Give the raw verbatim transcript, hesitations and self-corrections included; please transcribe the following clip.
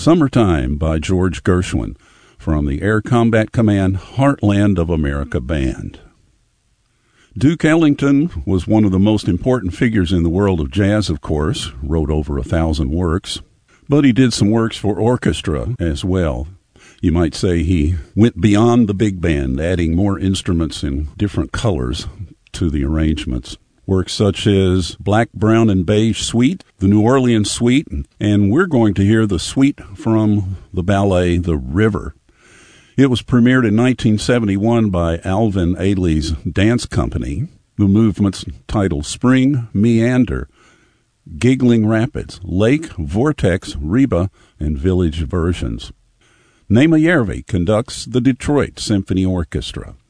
Summertime by George Gershwin from the Air Combat Command Heartland of America Band. Duke Ellington was one of the most important figures in the world of jazz, of course, wrote over a thousand works, but he did some works for orchestra as well. You might say he went beyond the big band, adding more instruments in different colors to the arrangements. Works such as Black, Brown, and Beige Suite, the New Orleans Suite, and we're going to hear the suite from the ballet The River. It was premiered in nineteen seventy-one by Alvin Ailey's dance company. The movement's titled Spring, Meander, Giggling Rapids, Lake, Vortex, Reba, and Village versions. Nema Järvi conducts the Detroit Symphony Orchestra.